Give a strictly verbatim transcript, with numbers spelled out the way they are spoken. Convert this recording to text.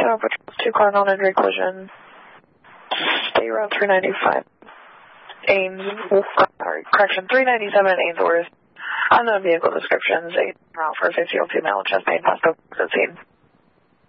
Shadow Patrol, two cars on injury collision. State Route three ninety-five. Ames, sorry, correction, three ninety-seven Ainsworth. Unknown vehicle descriptions, eight route for a fifty-year-old female, chest pain, possible scene.